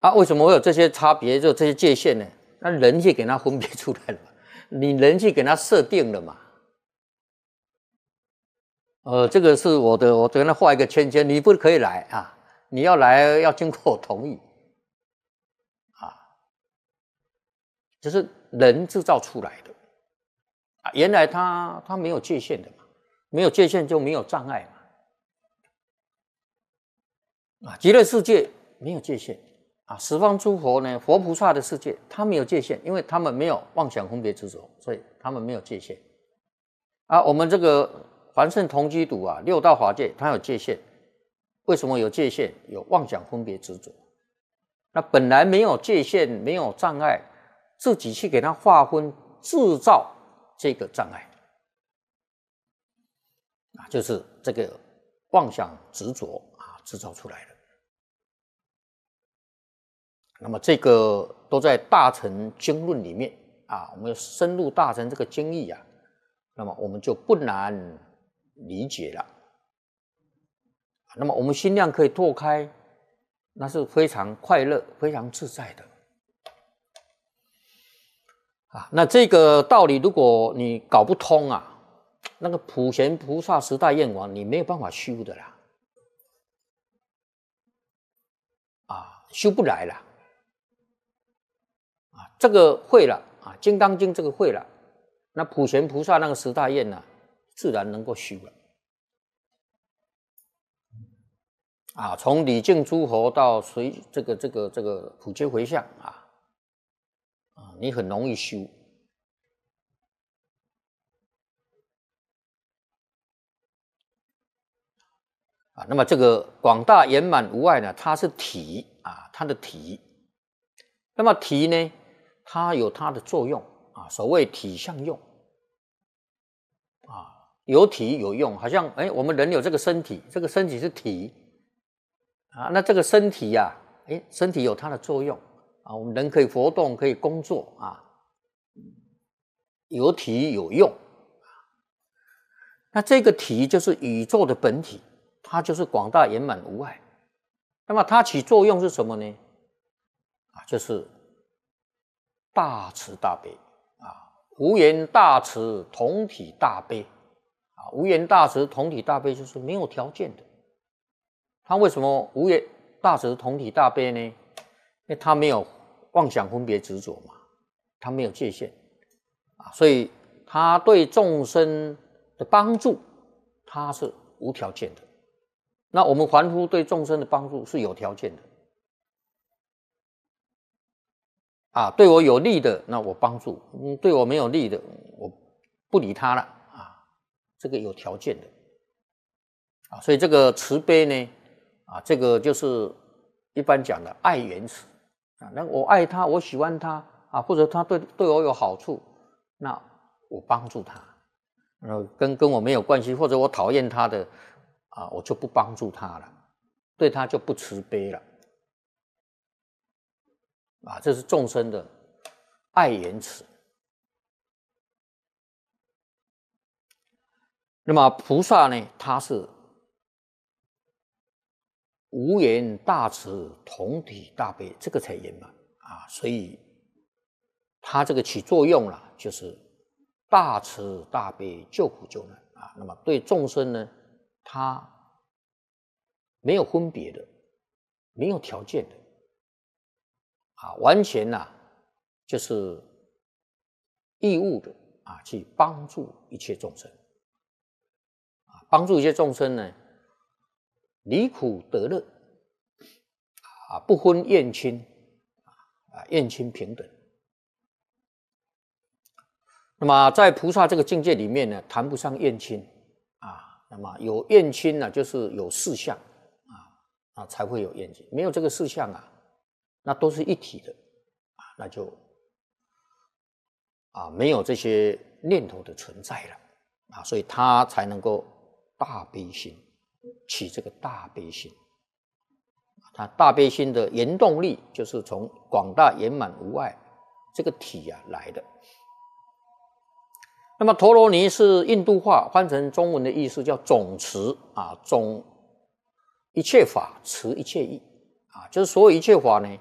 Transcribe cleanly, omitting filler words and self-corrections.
啊，为什么会有这些差别？就这些界限呢？那人去给它分别出来了嘛？你人去给它设定了嘛？这个是我跟他画一个圈圈，你不可以来啊！你要来要经过我同意啊，就是人制造出来的啊。原来他没有界限的嘛，没有界限就没有障碍嘛。啊，极乐世界没有界限啊，十方诸佛呢，佛菩萨的世界，他没有界限，因为他们没有妄想分别执着，所以他们没有界限啊。我们这个凡圣同居土啊，六道法界它有界限，为什么有界限？有妄想分别执着。那本来没有界限，没有障碍，自己去给它划分，制造这个障碍啊，就是这个妄想执着啊，制造出来的。那么这个都在大乘经论里面啊，我们深入大乘这个经义啊，那么我们就不难理解了。那么我们心量可以拓开，那是非常快乐、非常自在的啊。那这个道理，如果你搞不通啊，那个普贤菩萨十大愿王，你没有办法修的啦，啊，修不来了啊。这个会了啊，《金刚经》这个会了，那普贤菩萨那个十大愿呢，自然能够修了。啊，从礼敬诸佛到随这个普皆回向啊，你很容易修啊。那么这个广大圆满无碍呢，它是体啊，它的体。那么体呢，它有它的作用啊，所谓体相用啊，有体有用，好像我们人有这个身体，这个身体是体。啊，那这个身体呀，身体有它的作用啊，我们人可以活动，可以工作啊，有体有用。那这个体就是宇宙的本体，它就是广大圆满无碍。那么它起作用是什么呢？啊，就是大慈大悲啊，无缘大慈，同体大悲啊，无缘大慈，同体大悲就是没有条件的。他为什么无缘大慈同体大悲呢？因为他没有妄想分别执着嘛，他没有界限啊，所以他对众生的帮助，他是无条件的。那我们凡夫对众生的帮助是有条件的啊，对我有利的，那我帮助；对我没有利的，我不理他了啊，这个有条件的啊，所以这个慈悲呢？啊，这个就是一般讲的爱缘慈啊。那我爱他，我喜欢他啊，或者他对我有好处，那我帮助他。跟我没有关系，或者我讨厌他的啊，我就不帮助他了，对他就不慈悲了啊。这是众生的爱缘慈。那么菩萨呢，他是无缘大慈，同体大悲，这个才圆满啊！所以它这个起作用了，就是大慈大悲，救苦救难啊。那么对众生呢，它没有分别的，没有条件的啊，完全就是义务的啊，去帮助一切众生啊，帮助一切众生呢，离苦得乐啊，不分厌亲啊，厌亲平等。那么在菩萨这个境界里面呢，谈不上厌亲啊。那么有厌亲呢，就是有事相啊，才会有厌亲。没有这个事相啊，那都是一体的啊，那就没有这些念头的存在了啊，所以他才能够大悲心。起这个大悲心，它大悲心的原动力就是从广大圆满无碍这个体来的。那么陀罗尼是印度话，翻成中文的意思叫总持啊，总一切法，持一切义啊，就是所有一切法呢，